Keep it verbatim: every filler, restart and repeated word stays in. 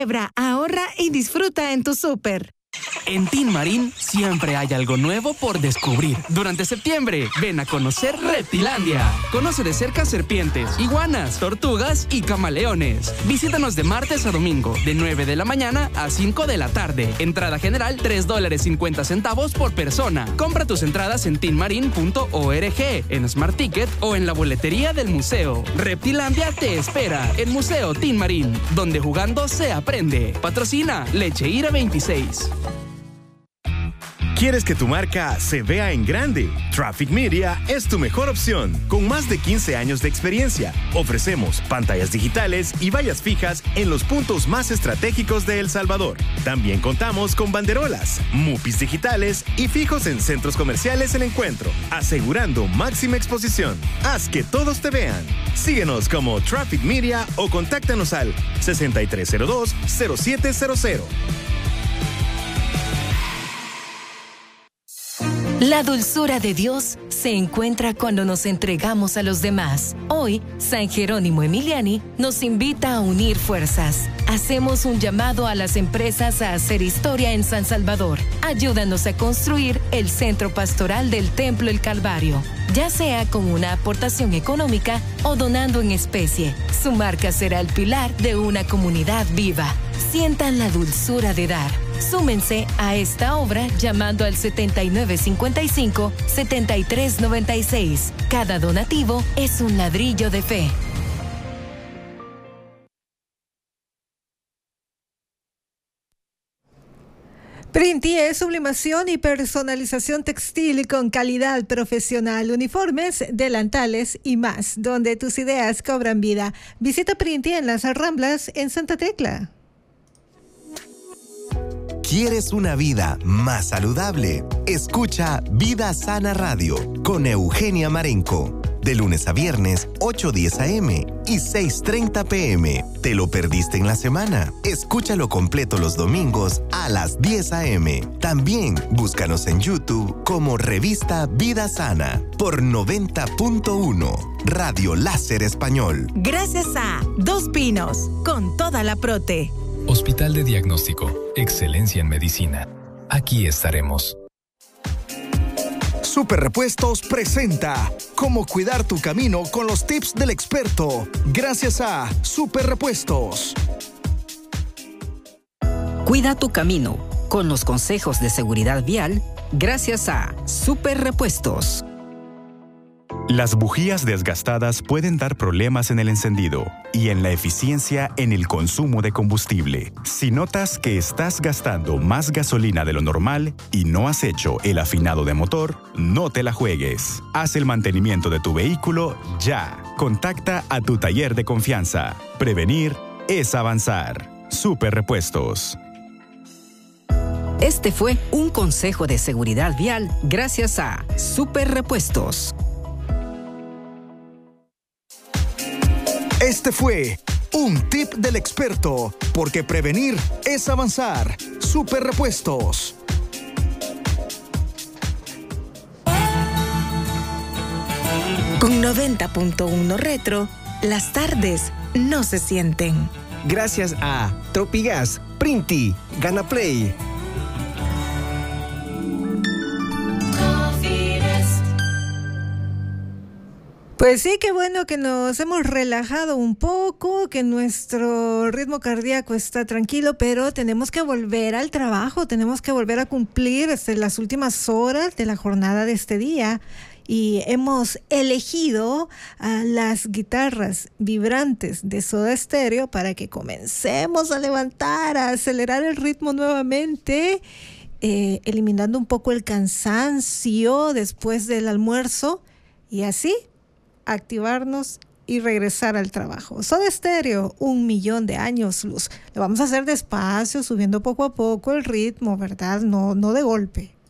Celebra, ahorra y disfruta en tu súper. En Tin Marín siempre hay algo nuevo por descubrir. Durante septiembre, ven a conocer Reptilandia. Conoce de cerca serpientes, iguanas, tortugas y camaleones. Visítanos de martes a domingo, de nueve de la mañana a cinco de la tarde. Entrada general, tres dólares cincuenta centavos por persona. Compra tus entradas en tin marin punto org, en Smart Ticket o en la boletería del museo. Reptilandia te espera en Museo Tin Marín, donde jugando se aprende. Patrocina Leche Ira veintiséis. ¿Quieres que tu marca se vea en grande? Traffic Media es tu mejor opción. Con más de quince años de experiencia, ofrecemos pantallas digitales y vallas fijas en los puntos más estratégicos de El Salvador. También contamos con banderolas, mupis digitales y fijos en centros comerciales El Encuentro, asegurando máxima exposición. Haz que todos te vean. Síguenos como Traffic Media o contáctanos al sesenta y tres cero dos, cero siete cero cero. La dulzura de Dios se encuentra cuando nos entregamos a los demás. Hoy, San Jerónimo Emiliani nos invita a unir fuerzas. Hacemos un llamado a las empresas a hacer historia en San Salvador. Ayúdanos a construir el centro pastoral del Templo El Calvario, ya sea con una aportación económica o donando en especie. Su marca será el pilar de una comunidad viva. Sientan la dulzura de dar. Súmense a esta obra llamando al setenta y nueve cincuenta y cinco, setenta y tres noventa y seis. Cada donativo es un ladrillo de fe. Printi es sublimación y personalización textil con calidad profesional, uniformes, delantales y más, donde tus ideas cobran vida. Visita Printi en las Ramblas en Santa Tecla. ¿Quieres una vida más saludable? Escucha Vida Sana Radio con Eugenia Marenco. De lunes a viernes, ocho diez a eme y seis treinta pe eme. ¿Te lo perdiste en la semana? Escúchalo completo los domingos a las diez a eme. También búscanos en YouTube como Revista Vida Sana por noventa punto uno Radio Láser Español. Gracias a Dos Pinos, con toda la prote. Hospital de Diagnóstico, excelencia en medicina. Aquí estaremos. Super Repuestos presenta Cómo cuidar tu camino con los tips del experto. Gracias a Super Repuestos. Cuida tu camino con los consejos de seguridad vial. Gracias a Super Repuestos. Las bujías desgastadas pueden dar problemas en el encendido y en la eficiencia en el consumo de combustible. Si notas que estás gastando más gasolina de lo normal y no has hecho el afinado de motor, no te la juegues. Haz el mantenimiento de tu vehículo ya. Contacta a tu taller de confianza. Prevenir es avanzar. Super Repuestos. Este fue un consejo de seguridad vial gracias a Super Repuestos. Este fue un tip del experto, porque prevenir es avanzar. Super Repuestos. Con noventa punto uno Retro, las tardes no se sienten. Gracias a Tropigas, Printi, Ganaplay. Pues sí, qué bueno que nos hemos relajado un poco, que nuestro ritmo cardíaco está tranquilo, pero tenemos que volver al trabajo, tenemos que volver a cumplir este, las últimas horas de la jornada de este día. Y hemos elegido a las guitarras vibrantes de Soda Stereo para que comencemos a levantar, a acelerar el ritmo nuevamente, eh, eliminando un poco el cansancio después del almuerzo y así activarnos y regresar al trabajo. Soda Stereo, un millón de años luz. Lo vamos a hacer despacio, subiendo poco a poco el ritmo, ¿verdad? No, no de golpe.